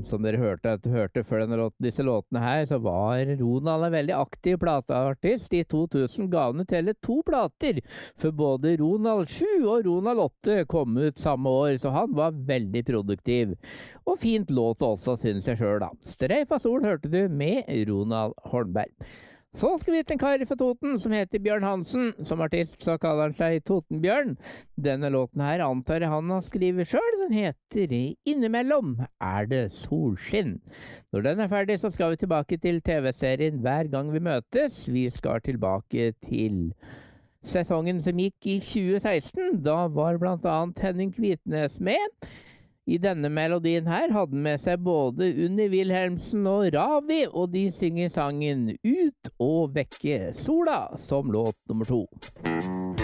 som dere hørte før disse låtene her, så var Ronald en veldig aktiv plateartist. I 2000 ga han ut hele 2 plater, for både Ronald 7 og Ronald 8 kom ut samme år, så han var veldig produktiv. Og fint låt også, synes jeg selv da. Streif av sol hørte du med Ronald Hornberg. Så skal vi til en kar fra Toten som heter Bjørn Hansen. Som artist så kaller han seg Totenbjørn. Denne låten her antar jeg han har skrevet selv. Den heter Innimellom er det solskinn. Når den er ferdig så skal vi tilbake til TV-serien Hver gang vi møtes. Vi skal tilbake til sesongen som gikk i 2016. Da var blant annet Henning Kvitnes med. I denne melodien her hadde han med seg både Unni Wilhelmsen og Ravi, og de synger sangen Ut og vekke sola som låt nummer 2.